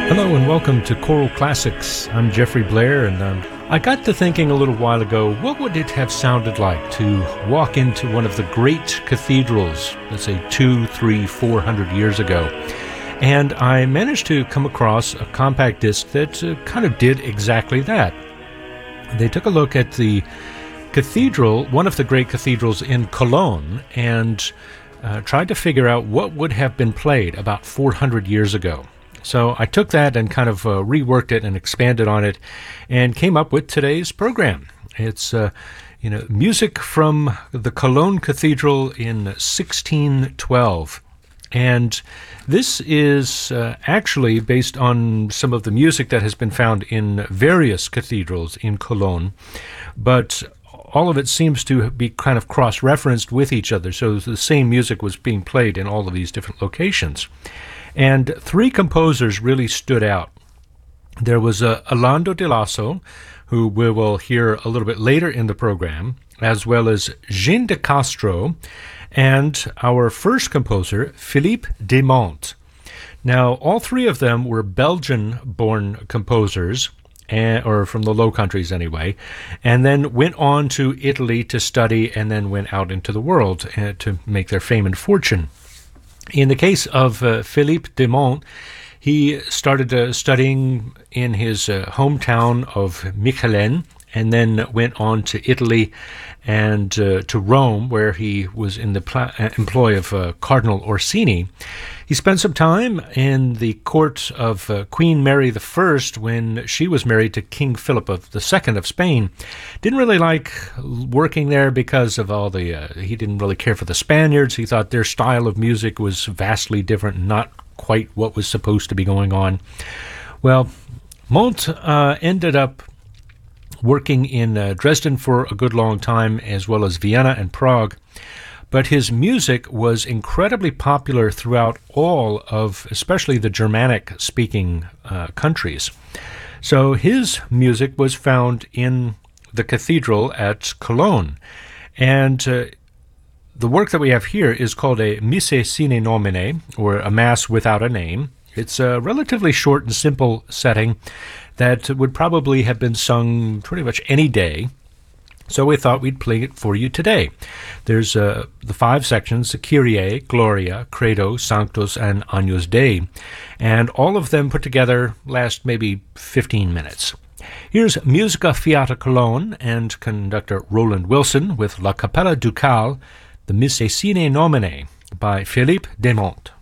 Hello and welcome to Choral Classics. I'm Jeffrey Blair, and I got to thinking a little while ago, what would it have sounded like to walk into one of the great cathedrals, let's say 200, 300, 400 years ago? And I managed to come across a compact disc that kind of did exactly that. They took a look at the cathedral, one of the great cathedrals in Cologne, and tried to figure out what would have been played about 400 years ago. So I took that and kind of reworked it and expanded on it and came up with today's program. It's music from the Cologne Cathedral in 1612. And this is actually based on some of the music that has been found in various cathedrals in Cologne, but all of it seems to be kind of cross-referenced with each other, so the same music was being played in all of these different locations. And three composers really stood out. There was Orlando di Lasso, who we will hear a little bit later in the program, as well as Jean de Castro, and our first composer, Philippe Desmonts. Now, all three of them were Belgian-born composers, or from the Low Countries anyway, and then went on to Italy to study and then went out into the world to make their fame and fortune. In the case of Philippe Desmonts, he started studying in his hometown of Mechelen, and then went on to Italy and to Rome, where he was in the employ of Cardinal Orsini. He spent some time in the court of Queen Mary I when she was married to King Philip II of Spain. Didn't really like working there because of all he didn't really care for the Spaniards. He thought their style of music was vastly different, not quite what was supposed to be going on. Well, Monts ended up working in Dresden for a good long time, as well as Vienna and Prague. But his music was incredibly popular throughout all of, especially the Germanic-speaking countries. So his music was found in the cathedral at Cologne. And the work that we have here is called a Missa Sine Nomine, or a Mass Without a Name. It's a relatively short and simple setting that would probably have been sung pretty much any day. So we thought we'd play it for you today. There's the five sections, Kyrie, Gloria, Credo, Sanctus, and Agnus Dei. And all of them put together last maybe 15 minutes. Here's Musica Fiat Cologne and conductor Roland Wilson with La Capella Ducale, the Missa Sine Nomine by Philippe Desmonts.